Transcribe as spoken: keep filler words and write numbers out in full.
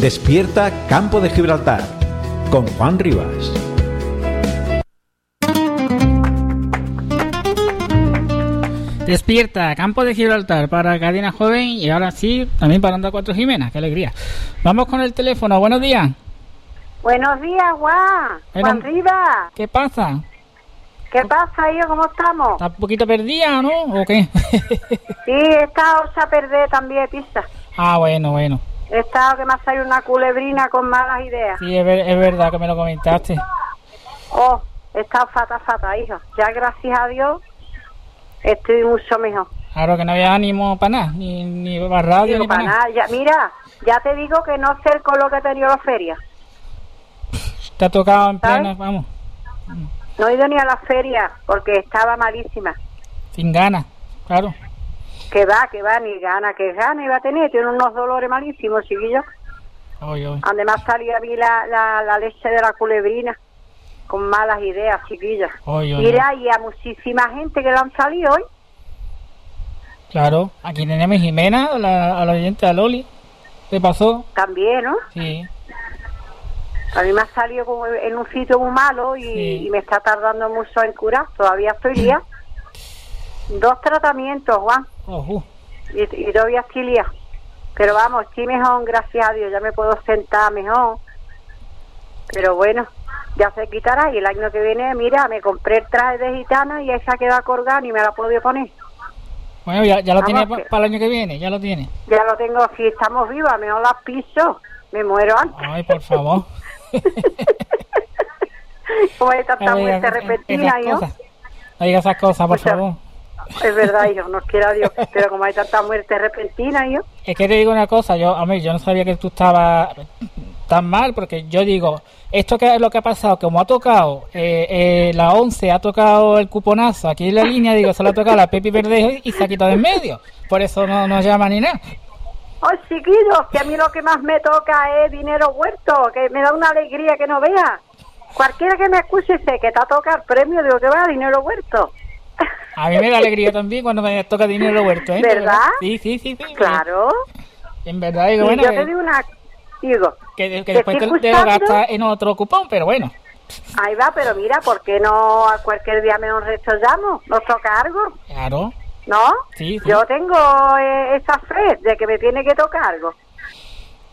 Despierta Campo de Gibraltar con Juan Rivas. Despierta Campo de Gibraltar para Cadena Joven y ahora sí, también para Onda Cuatro Jimena. ¡Qué alegría! Vamos con el teléfono. Buenos días. Buenos días, Juan. Bueno, Juan Rivas. ¿Qué pasa? ¿Qué pasa, hijo? ¿Cómo estamos? ¿Estás un poquito perdida, no? ¿O qué? Sí, he estado a perder también pizza. Ah, bueno, bueno. He estado que me ha salido una culebrina con malas ideas. Sí, es, ver, es verdad que me lo comentaste. Oh, he estado fata, fata, hijo. Ya gracias a Dios estoy mucho mejor. Claro que no había ánimo para nada, ni, ni para radio, Digo, ni para para nada. nada. Ya, mira, ya te digo que no sé el color que he tenido la feria. Te ha tocado en ¿sabes? plena, vamos, No he ido ni a la feria porque estaba malísima. sin ganas, claro. Que va, que va, ni gana, que gana iba a tener. Tiene unos dolores malísimos, chiquillos. Oy, oy. Además salió a mí la, la, la leche de la culebrina con malas ideas, chiquillos. Oy, oy, Mira, y a muchísima gente que le han salido hoy. Claro, aquí tenemos Jimena, a la, a la oyente, a Loli. ¿Qué pasó? También, ¿no? Sí. A mí me ha salido como en un sitio muy malo y, Sí. y me está tardando mucho en curar. Todavía estoy lía. Dos tratamientos, Juan. Ojo. Y, y todavía estoy lía. Pero vamos, estoy mejor, gracias a Dios. Ya me puedo sentar mejor. Pero bueno, ya se quitará. Y el año que viene, mira, me compré el traje de gitana y esa queda colgada y me la he podido poner. Bueno, ya, ya lo Vamos, tiene que- pa- para el año que viene, ya lo tiene. Ya lo tengo, si estamos vivas, mejor las piso. Me muero antes. Ay, por favor. Como hay tanta No digas muerte repentina, esas hijo. cosas. No digas esas cosas, por Muchas- favor. Es verdad, hijo, no quiera Dios. Pero como hay tanta muerte repentina, hijo. Es que te digo una cosa, yo, a mí, yo no sabía que tú estabas tan mal, porque yo digo, esto que es lo que ha pasado, como ha tocado, eh, eh, la once ha tocado el cuponazo aquí en la línea, digo, se lo ha tocado la Pepi Verdejo y se ha quitado de en medio. Por eso no nos llama ni nada. ¡Ay, chiquillos! Que a mí lo que más me toca es dinero huerto, que me da una alegría que no vea. Cualquiera que me escuche sé que te ha tocado el premio, digo que va, dinero huerto. A mí me da alegría también cuando me toca dinero huerto, ¿eh? ¿Verdad? Sí, sí, sí. sí Claro. En verdad, digo, Y bueno, yo que, te digo una... Digo, que, que te después te, estoy te lo escuchando. gastas en otro cupón, pero bueno. ahí va, pero mira, ¿por qué no a cualquier día me nos rechazamos? ¿Nos toca algo? Claro. ¿No? Sí, sí. Yo tengo eh, esa fe de que me tiene que tocar algo.